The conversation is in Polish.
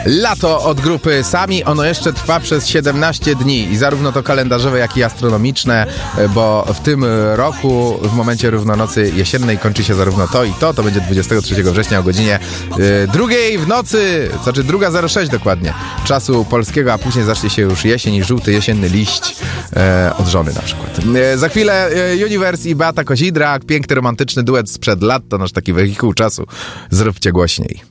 Lato od grupy Sami, ono jeszcze trwa przez 17 dni i zarówno to kalendarzowe, jak i astronomiczne, bo w tym roku w momencie równonocy jesiennej kończy się zarówno to i to będzie 23 września o godzinie 2 w nocy, znaczy 2:06 dokładnie, czasu polskiego, a później zacznie się już jesień i żółty jesienny liść od żony na przykład. Za chwilę Universe i Beata Kozidrak, piękny romantyczny duet sprzed lat, to nasz taki wehikuł czasu. Zróbcie głośniej.